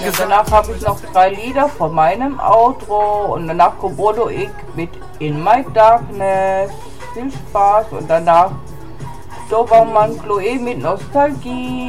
Ja, gesagt. danach habe ich noch 3 Lieder von meinem Outro und danach kommt Bodo ich mit In My Darkness. Viel Spaß und danach Dobermann Chloe mit Nostalgie.